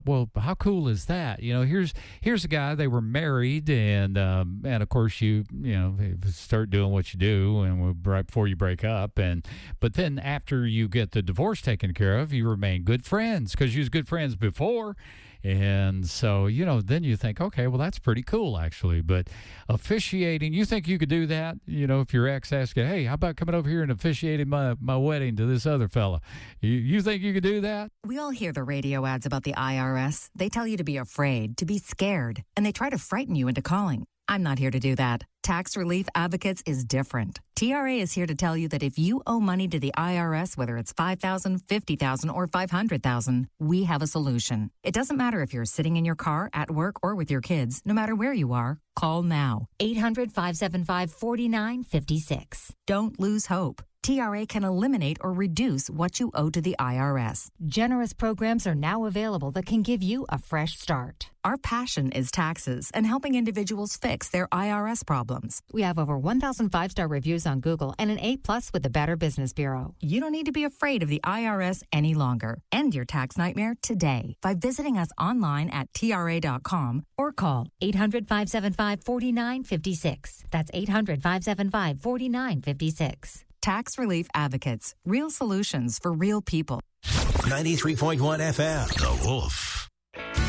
Well, how cool is that? Here's a guy. They were married, and of course you start doing what you do, and right before you break up, but then after you get the divorce taken care of, you remain good friends because you was good friends before, and so then you think, okay, well that's pretty cool actually. But officiating, you think you could do that? If your ex asks you, hey, how about coming over here and officiating my wedding to this other fella? You think you could do that? We all hear the radio ads about the IRS. They tell you to be afraid, to be scared, and they try to frighten you into calling. I'm not here to do that. Tax Relief Advocates is different. TRA is here to tell you that if you owe money to the IRS, whether it's $5,000, $50,000, or $500,000, we have a solution. It doesn't matter if you're sitting in your car, at work, or with your kids. No matter where you are, call now. 800-575-4956. Don't lose hope. TRA can eliminate or reduce what you owe to the IRS. Generous programs are now available that can give you a fresh start. Our passion is taxes and helping individuals fix their IRS problems. We have over 1,000 5-star reviews on Google and an A+ with the Better Business Bureau. You don't need to be afraid of the IRS any longer. End your tax nightmare today by visiting us online at TRA.com or call 800-575-4956. That's 800-575-4956. Tax Relief Advocates. Real solutions for real people. 93.1 FM. The Wolf.